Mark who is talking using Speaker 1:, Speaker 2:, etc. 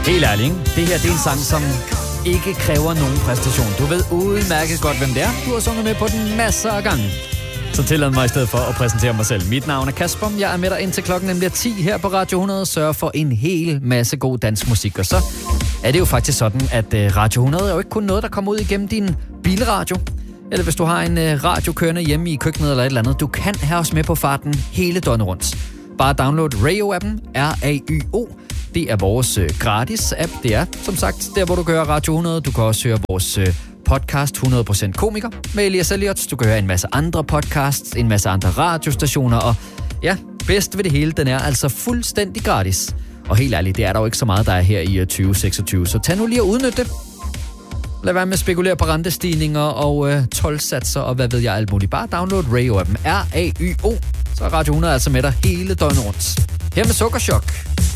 Speaker 1: Helt ærligt, ikke? Det her det er en sang, som ikke kræver nogen præstation. Du ved udmærket godt, hvem det er. Du har sunget med på den masser af gange. Så tillad mig i stedet for at præsentere mig selv. Mit navn er Kasper. Jeg er med dig indtil klokken nemlig 10 her på Radio 100. Sørger for en hel masse god dansk musik. Og så er det jo faktisk sådan, at Radio 100 er jo ikke kun noget, der kommer ud igennem din bilradio. Eller hvis du har en radio kørende hjemme i køkkenet eller et eller andet. Du kan have os med på farten hele døgnet rundt. Bare download Radio-appen, RAYO. Det er vores gratis app. Det er, som sagt, der hvor du kører Radio 100. Du kan også høre vores podcast 100% komiker med Elias Elliot. Du kan høre en masse andre podcasts, en masse andre radiostationer. Og ja, bedst ved det hele, den er altså fuldstændig gratis. Og helt ærligt, det er der jo ikke så meget, der er her i 2026. Så tag nu lige og udnytte det. Lad være med at spekulere på rentestigninger og toldsatser og hvad ved jeg alt muligt. Bare download Radio-appen, RAYO. Så er Radio 100 altså med dig hele døgnet rundt. Her med Sukkerchok.